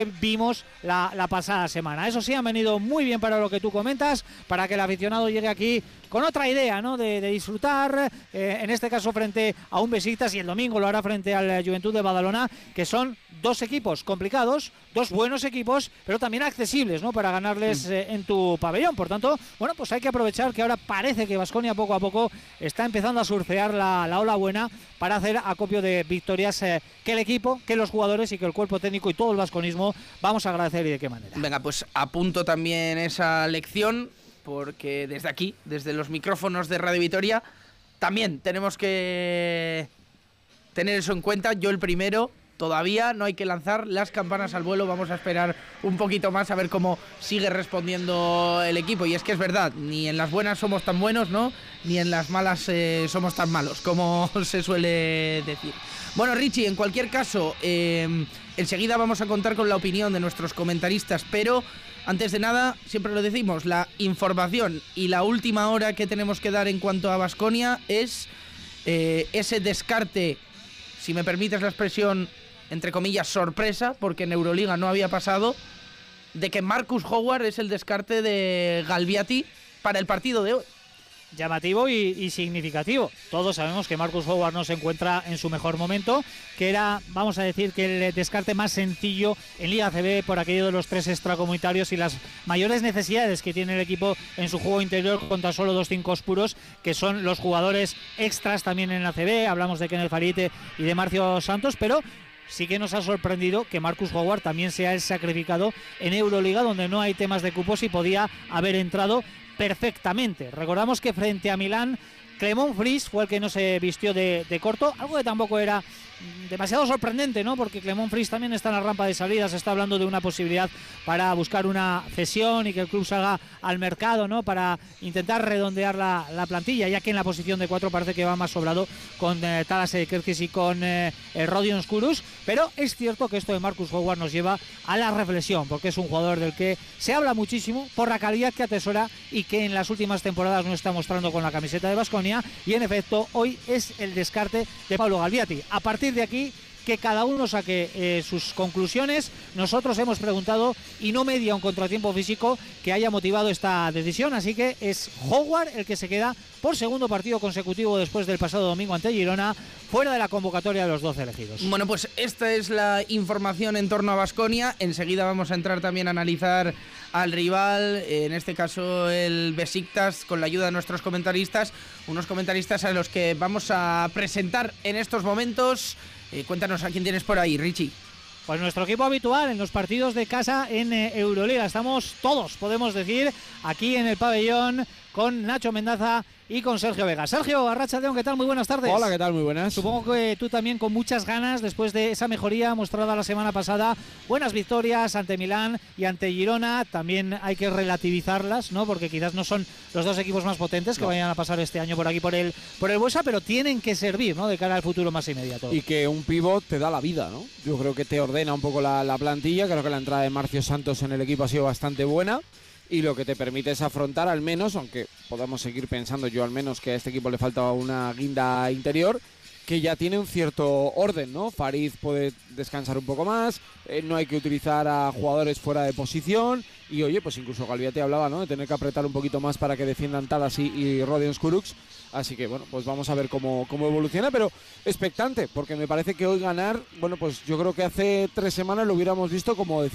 vimos la pasada semana. Eso sí, han venido muy bien para lo que tú comentas, para que el aficionado llegue aquí con otra idea, ¿no? de disfrutar, en este caso frente a un Besiktas, y el domingo lo hará frente al Juventud de Badalona, que son dos equipos complicados, dos buenos equipos, pero también accesibles, ¿no? Para ganarles en tu pabellón. Por tanto, bueno, pues hay que aprovechar que ahora parece que Baskonia poco a poco está empezando a surfear la ola buena para hacer acopio de victorias que el equipo, que los jugadores y que el cuerpo técnico y todo el vasconismo vamos a agradecer. ¿Y de qué manera? Venga, pues apunto también esa lección, porque desde aquí, desde los micrófonos de Radio Vitoria, también tenemos que tener eso en cuenta. Yo el primero, todavía no hay que lanzar las campanas al vuelo, vamos a esperar un poquito más a ver cómo sigue respondiendo el equipo. Y es que es verdad, ni en las buenas somos tan buenos, ¿no? Ni en las malas somos tan malos, como se suele decir. Bueno, Richie, en cualquier caso, enseguida vamos a contar con la opinión de nuestros comentaristas, pero antes de nada, siempre lo decimos, la información y la última hora que tenemos que dar en cuanto a Baskonia es ese descarte, si me permites la expresión, entre comillas, sorpresa, porque en Euroliga no había pasado, de que Marcus Howard es el descarte de Galbiati para el partido de hoy. Llamativo y significativo. Todos sabemos que Marcus Howard no se encuentra en su mejor momento, que era, vamos a decir, que el descarte más sencillo en Liga ACB por aquello de los 3 extracomunitarios y las mayores necesidades que tiene el equipo en su juego interior con tan solo 2 5 puros, que son los jugadores extras también en ACB. Hablamos de Kenneth Farite y de Marcio Santos, pero sí que nos ha sorprendido que Marcus Howard también sea el sacrificado en Euroliga, donde no hay temas de cupos y podía haber entrado perfectamente. Recordamos que frente a Milán, Clement Fries fue el que no se vistió de corto, algo que tampoco era demasiado sorprendente, ¿no? Porque Clement Fries también está en la rampa de salida, se está hablando de una posibilidad para buscar una cesión y que el club salga al mercado, ¿no? Para intentar redondear la plantilla, ya que en la posición de 4 parece que va más sobrado con Talas Kerkis y con Rodion Skouras, pero es cierto que esto de Marcus Howard nos lleva a la reflexión, porque es un jugador del que se habla muchísimo por la calidad que atesora y que en las últimas temporadas no está mostrando con la camiseta de Baskonia, y en efecto hoy es el descarte de Pablo Galbiati. A partir de aquí, que cada uno saque sus conclusiones. Nosotros hemos preguntado y no media un contratiempo físico que haya motivado esta decisión, así que es Howard el que se queda por segundo partido consecutivo después del pasado domingo ante Girona, fuera de la convocatoria de los 12 elegidos. Bueno, pues esta es la información en torno a Baskonia. Enseguida vamos a entrar también a analizar al rival, en este caso el Besiktas, con la ayuda de nuestros comentaristas, unos comentaristas a los que vamos a presentar en estos momentos. Cuéntanos a quién tienes por ahí, Richie. Pues nuestro equipo habitual en los partidos de casa en Euroliga. Estamos todos, podemos decir, aquí en el pabellón con Nacho Mendaza y con Sergio Vega. Sergio, Arratsaldeon, ¿qué tal? Muy buenas tardes. Hola, ¿qué tal? Muy buenas. Supongo que tú también con muchas ganas, después de esa mejoría mostrada la semana pasada, buenas victorias ante Milán y ante Girona. También hay que relativizarlas, ¿no? Porque quizás no son los dos equipos más potentes que vayan a pasar este año por aquí por el Buesa, pero tienen que servir, ¿no? De cara al futuro más inmediato. Y que un pívot te da la vida, ¿no? Yo creo que te ordena un poco la plantilla. Creo que la entrada de Marcio Santos en el equipo ha sido bastante buena. Y lo que te permite es afrontar al menos, aunque podamos seguir pensando yo al menos que a este equipo le falta una guinda interior, que ya tiene un cierto orden, ¿no? Farid puede descansar un poco más, no hay que utilizar a jugadores fuera de posición, y oye, pues incluso Galbiati hablaba, ¿no? De tener que apretar un poquito más para que defiendan Talas y Rodion Skouras. Así que bueno, pues vamos a ver cómo evoluciona, pero expectante, porque me parece que hoy ganar, bueno, pues yo creo que hace 3 semanas lo hubiéramos visto como decir.